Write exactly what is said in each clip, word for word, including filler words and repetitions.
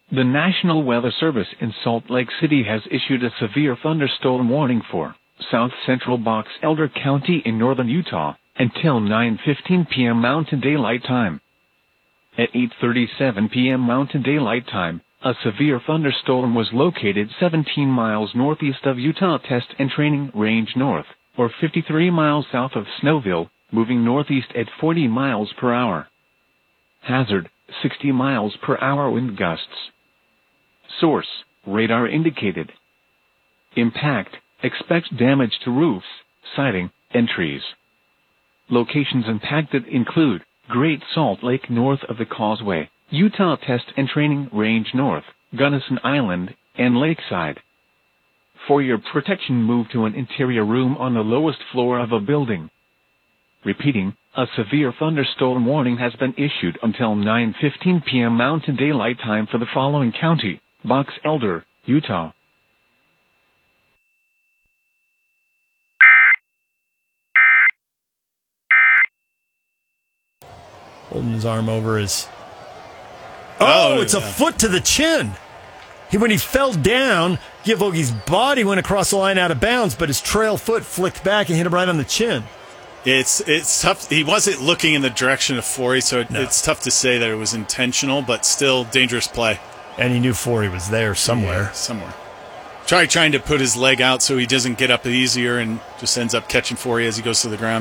The National Weather Service in Salt Lake City has issued a severe thunderstorm warning for south central Box Elder County in northern Utah until nine fifteen p.m. Mountain Daylight Time. At eight thirty-seven p.m. Mountain Daylight Time, a severe thunderstorm was located seventeen miles northeast of Utah Test and Training Range North, or fifty-three miles south of Snowville, moving northeast at forty miles per hour. Hazard, sixty miles per hour wind gusts. Source, radar indicated. Impact, expect damage to roofs, siding, and trees. Locations impacted include Great Salt Lake north of the Causeway, Utah Test and Training Range North, Gunnison Island, and Lakeside. For your protection, move to an interior room on the lowest floor of a building. Repeating, a severe thunderstorm warning has been issued until nine fifteen p.m. Mountain Daylight Time for the following county: Box Elder, Utah. Holding his arm over his... Oh, oh it's yeah. a foot to the chin. He, when he fell down, Giavogi's body went across the line out of bounds, but his trail foot flicked back and hit him right on the chin. It's it's tough. He wasn't looking in the direction of Forey, so it, no. it's tough to say that it was intentional, but still dangerous play. And he knew Forey was there somewhere. Yeah, somewhere. Try trying to put his leg out so he doesn't get up easier and just ends up catching Forey as he goes to the ground.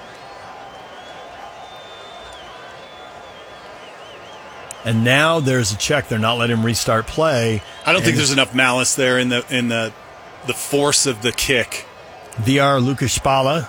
And now there's a check. They're not letting him restart play. I don't think there's enough malice there in the in the the force of the kick. V R Lucas Spala.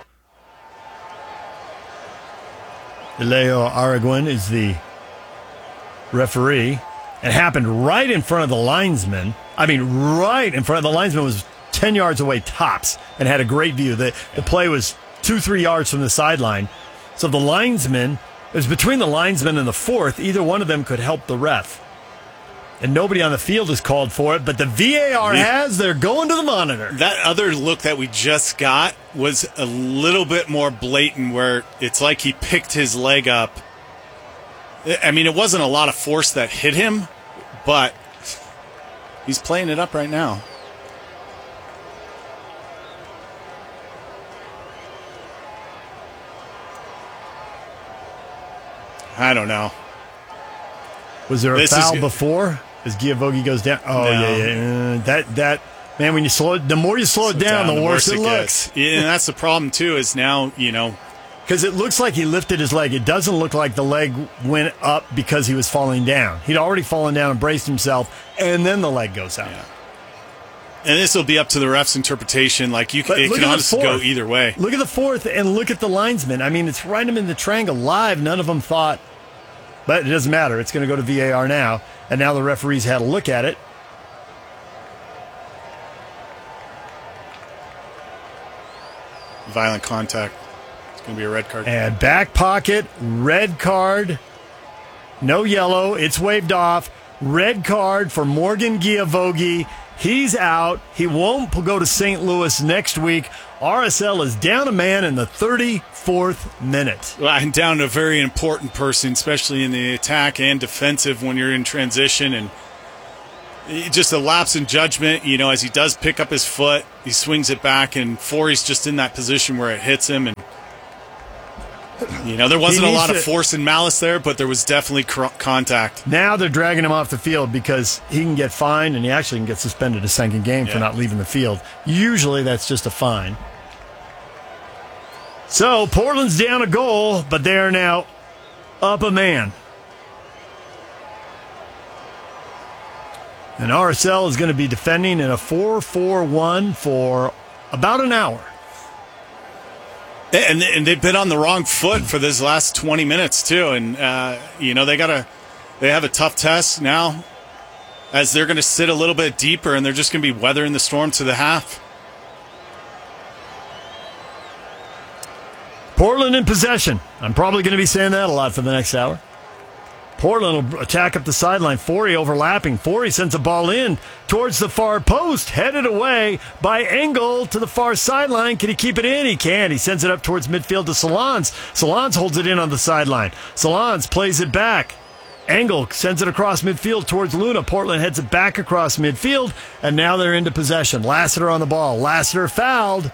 Leo Araguin is the referee. It happened right in front of the linesman. I mean, right in front of the linesman was ten yards away tops and had a great view. The, the play was two, three yards from the sideline. So the linesman, it was between the linesman and the fourth. Either one of them could help the ref. And nobody on the field is called for it, but the V A R has. They're going to the monitor. That other look that we just got was a little bit more blatant, where it's like he picked his leg up. I mean, it wasn't a lot of force that hit him, but he's playing it up right now. I don't know. Was there a this foul is, before as Giavogi goes down? Oh, no. yeah, yeah. Uh, that, that, man, when you slow it, the more you slow it down, down, the, the worse, worse it, it looks. Yeah, and that's the problem, too, is now, you know. Because it looks like he lifted his leg. It doesn't look like the leg went up because he was falling down. He'd already fallen down and braced himself, and then the leg goes out. Yeah. And this will be up to the ref's interpretation. Like you, it can honestly go either way. Look at the fourth, and look at the linesman. I mean, it's right in the triangle live. None of them thought, but it doesn't matter. It's going to go to V A R now, and now the referees had a look at it. Violent contact. It's going to be a red card. And back pocket, red card. No yellow. It's waved off. Red card for Morgan Giavogi. He's out. He won't go to Saint Louis next week. R S L is down a man in the thirty-fourth minute. Well, and down a very important person, especially in the attack and defensive when you're in transition. And just a lapse in judgment, you know, as he does pick up his foot, he swings it back, and Forey's just in that position where it hits him. And you know, there wasn't a lot to, of force and malice there, but there was definitely cr- contact. Now they're dragging him off the field because he can get fined, and he actually can get suspended a second game yeah. for not leaving the field. Usually that's just a fine. So Portland's down a goal, but they are now up a man. And R S L is going to be defending in a four four one for about an hour. And and they've been on the wrong foot for this last twenty minutes too, and uh, you know they gotta they have a tough test now, as they're going to sit a little bit deeper, and they're just going to be weathering the storm to the half. Portland in possession. I'm probably going to be saying that a lot for the next hour. Portland will attack up the sideline. Forey overlapping. Forey sends a ball in towards the far post. Headed away by Engel to the far sideline. Can he keep it in? He can. He sends it up towards midfield to Salons. Salons holds it in on the sideline. Salons plays it back. Engel sends it across midfield towards Luna. Portland heads it back across midfield, and now they're into possession. Lassiter on the ball. Lassiter fouled.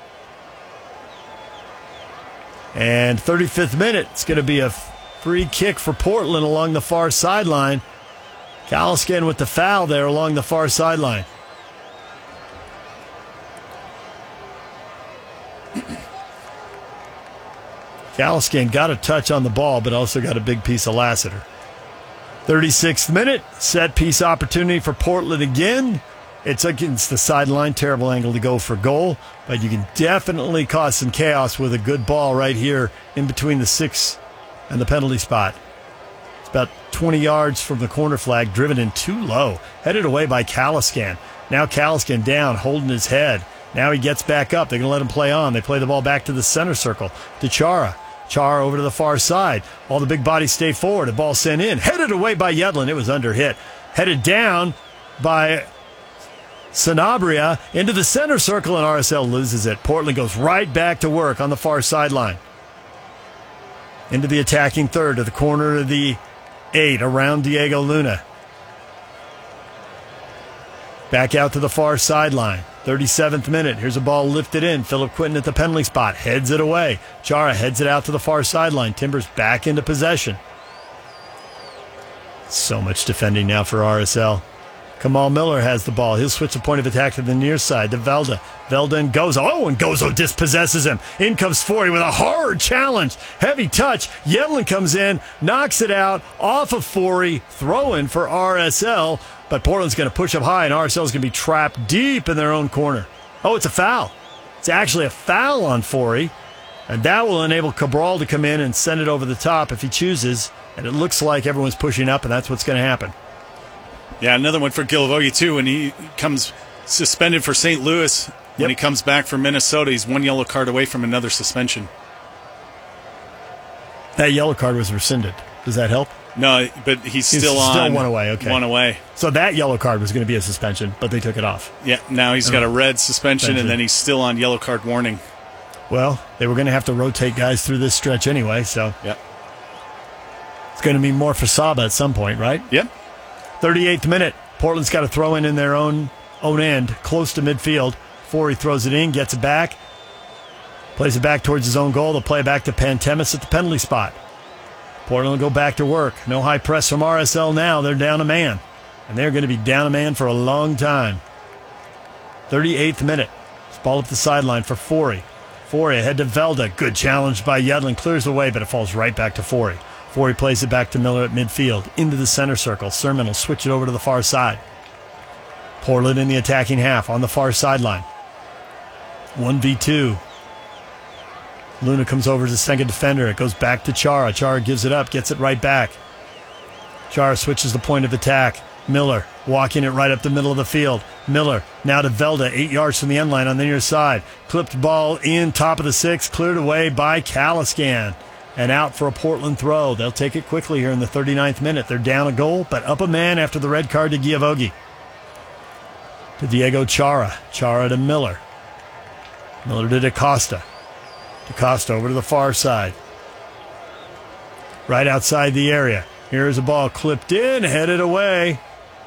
And thirty-fifth minute, it's going to be a free kick for Portland along the far sideline. Caliscan with the foul there along the far sideline. Caliscan got a touch on the ball, but also got a big piece of Lassiter. thirty-sixth minute, set piece opportunity for Portland again. It's against the sideline, terrible angle to go for goal, but you can definitely cause some chaos with a good ball right here in between the six and the penalty spot. It's about twenty yards from the corner flag, driven in too low, headed away by Caliscan. Now Caliscan down, holding his head. Now he gets back up. They're going to let him play on. They play the ball back to the center circle to Chara. Chara over to the far side. All the big bodies stay forward. The ball sent in. Headed away by Yedlin. It was under hit. Headed down by Sanabria into the center circle, and R S L loses it. Portland goes right back to work on the far sideline. Into the attacking third to the corner of the eight around Diego Luna. Back out to the far sideline. thirty-seventh minute. Here's a ball lifted in. Philip Quinton at the penalty spot. Heads it away. Chara heads it out to the far sideline. Timbers back into possession. So much defending now for R S L. Kamal Miller has the ball. He'll switch the point of attack to the near side to Velda. Velda and Gozo. Oh, and Gozo dispossesses him. In comes Forey with a hard challenge. Heavy touch. Yedlin comes in, knocks it out off of Forey. Throw in for R S L. But Portland's going to push up high, and R S L's going to be trapped deep in their own corner. Oh, it's a foul. It's actually a foul on Forey, and that will enable Cabral to come in and send it over the top if he chooses. And it looks like everyone's pushing up, and that's what's going to happen. Yeah, another one for Gilavogi, too, when he comes suspended for Saint Louis. When Yep. he comes back from Minnesota, he's one yellow card away from another suspension. That yellow card was rescinded. Does that help? No, but he's He's still on. still one away, okay. One away. So that yellow card was going to be a suspension, but they took it off. Yeah, now he's got a red suspension, Suspension. and then he's still on yellow card warning. Well, they were going to have to rotate guys through this stretch anyway, so Yep. it's going to be more for Saba at some point, right? Yep. thirty-eighth minute. Portland's got to throw in in their own own end, close to midfield. Forey throws it in, gets it back, plays it back towards his own goal. They'll play it back to Pantemis at the penalty spot. Portland will go back to work. No high press from R S L now. They're down a man, and they're going to be down a man for a long time. thirty-eighth minute. It's ball up the sideline for Forey. Forey ahead to Velda. Good challenge by Yedlin. Clears away, but it falls right back to Forey. Forey plays it back to Miller at midfield. Into the center circle. Sermon will switch it over to the far side. Portland in the attacking half on the far sideline. one v two. Luna comes over as the second defender. It goes back to Chara. Chara gives it up, gets it right back. Chara switches the point of attack. Miller walking it right up the middle of the field. Miller now to Velda, eight yards from the end line on the near side. Clipped ball in, top of the six, cleared away by Caliscan. And out for a Portland throw. They'll take it quickly here in the thirty-ninth minute. They're down a goal, but up a man after the red card to Giavogi. To Diego Chara. Chara to Miller. Miller to DaCosta. DaCosta over to the far side. Right outside the area. Here's a ball clipped in, headed away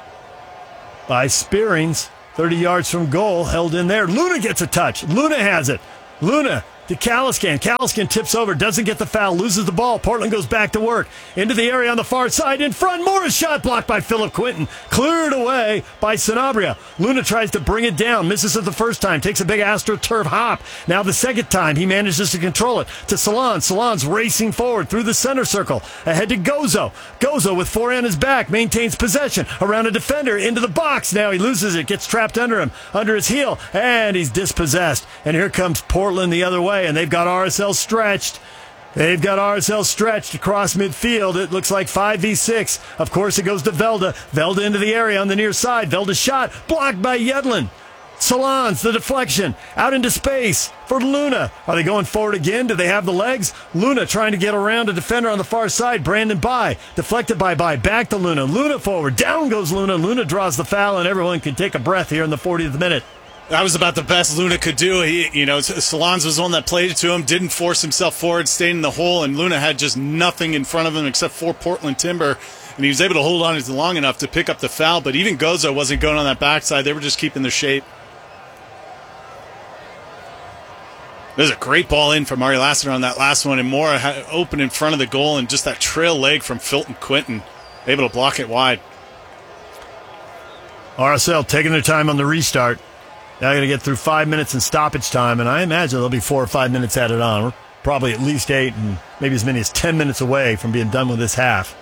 by Spearings. thirty yards from goal, held in there. Luna gets a touch. Luna has it. Luna to Caliscan. Caliscan tips over, doesn't get the foul, loses the ball. Portland goes back to work. Into the area on the far side, in front. Morris shot blocked by Philip Quinton. Cleared away by Sanabria. Luna tries to bring it down. Misses it the first time. Takes a big AstroTurf hop. Now the second time, he manages to control it to Salon. Salon's racing forward through the center circle. Ahead to Gozo. Gozo with four on his back. Maintains possession. Around a defender. Into the box. Now he loses it. Gets trapped under him. Under his heel. And he's dispossessed. And here comes Portland the other way. And they've got R S L stretched. They've got R S L stretched across midfield. It looks like five v six. Of course, it goes to Velda. Velda into the area on the near side. Velda shot. Blocked by Yedlin. Salons, the deflection. Out into space for Luna. Are they going forward again? Do they have the legs? Luna trying to get around a defender on the far side. Brandon By. Deflected by By. Back to Luna. Luna forward. Down goes Luna. Luna draws the foul, and everyone can take a breath here in the fortieth minute. That was about the best Luna could do. He, you know, Salons was the one that played it to him, didn't force himself forward, stayed in the hole, and Luna had just nothing in front of him except for Portland Timber. And he was able to hold on it long enough to pick up the foul, but even Gozo wasn't going on that backside. They were just keeping their shape. There's a great ball in from Ari Lassiter on that last one, and Mora open in front of the goal, and just that trail leg from Filton Quinton, able to block it wide. R S L taking their time on the restart. Now going to get through five minutes in stoppage time, and I imagine there'll be four or five minutes added on. We're probably at least eight and maybe as many as ten minutes away from being done with this half.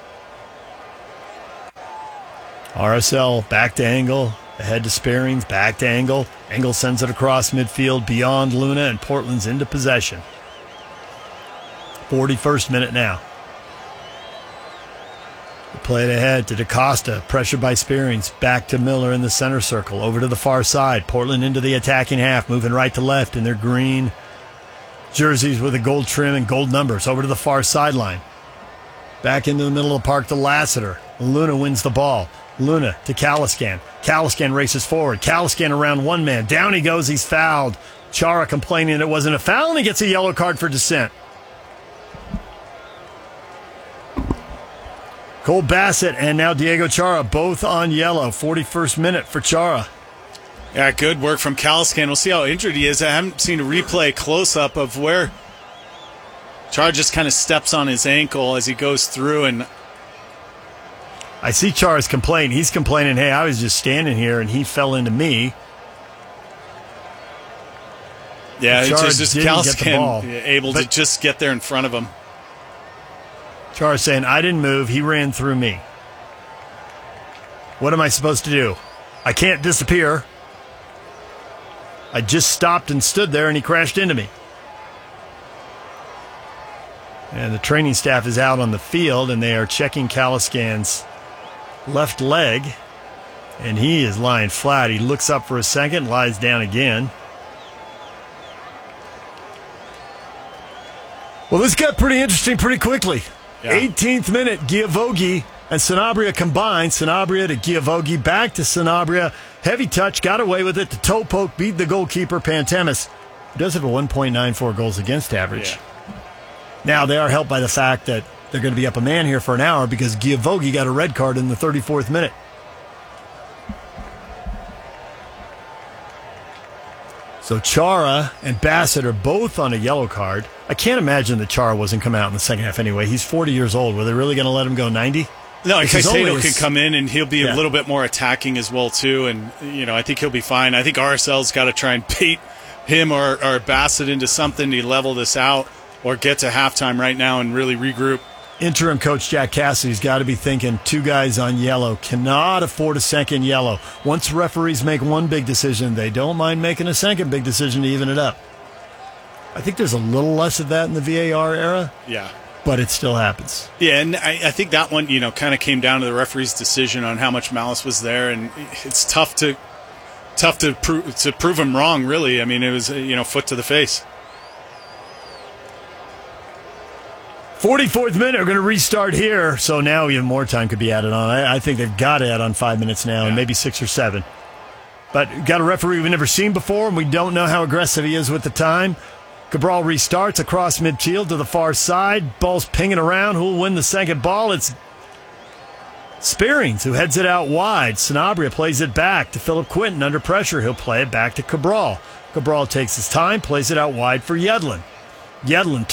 R S L back to Engel, ahead to Spearings, back to Engel. Engel sends it across midfield beyond Luna, and Portland's into possession. forty-first minute now. They play it ahead to DaCosta, pressured by Spearings. Back to Miller in the center circle, over to the far side. Portland into the attacking half, moving right to left in their green jerseys with a gold trim and gold numbers. Over to the far sideline. Back into the middle of the park to Lassiter. Luna wins the ball. Luna to Caliscan. Caliscan races forward. Caliscan around one man. Down he goes. He's fouled. Chara complaining it wasn't a foul, and he gets a yellow card for dissent. Cole Bassett and now Diego Chara both on yellow. forty-first minute for Chara. Yeah, good work from Caliscan. We'll see how injured he is. I haven't seen a replay close-up of where Chara just kind of steps on his ankle as he goes through, and I see Chara's complaint. He's complaining, hey, I was just standing here and he fell into me. Yeah, it's Chara just, just didn't get the ball, Caliscan able but to just get there in front of him. Chara's saying, I didn't move. He ran through me. What am I supposed to do? I can't disappear. I just stopped and stood there and he crashed into me. And the training staff is out on the field and they are checking Caliscan's left leg. And he is lying flat. He looks up for a second, lies down again. Well, this got pretty interesting pretty quickly. Yeah. eighteenth minute, Giavogi and Sanabria combined. Sanabria to Giavogi, back to Sanabria. Heavy touch, got away with it. The toe poke, beat the goalkeeper, Pantemis. He does have a one point nine four goals against average. Yeah. Now, they are helped by the fact that they're going to be up a man here for an hour because Giavogi got a red card in the thirty-fourth minute. So Chara and Bassett are both on a yellow card. I can't imagine that Chara wasn't come out in the second half anyway. He's forty years old. Were they really going to let him go ninety? No, Caicedo can come in and he'll be yeah. a little bit more attacking as well too. And you know, I think he'll be fine. I think R S L's got to try and bait him or, or Bassett into something to level this out, or get to halftime right now and really regroup. Interim coach Jack Cassidy's got to be thinking two guys on yellow, cannot afford a second yellow. Once referees make one big decision, they don't mind making a second big decision to even it up. I think there's a little less of that in the V A R era. Yeah. But it still happens. Yeah, and I, I think that one, you know, kind of came down to the referee's decision on how much malice was there, and it's tough to tough to prove to prove him wrong, really. I mean, it was, you know, foot to the face. forty-fourth minute, we're going to restart here, so now even more time could be added on. I, I think they've got to add on five minutes now, yeah. and maybe six or seven. But got a referee we've never seen before, and we don't know how aggressive he is with the time. Cabral restarts across midfield to the far side. Ball's pinging around. Who will win the second ball? It's Spearings, who heads it out wide. Sanabria plays it back to Philip Quinton under pressure. He'll play it back to Cabral. Cabral takes his time, plays it out wide for Yedlin. Yedlin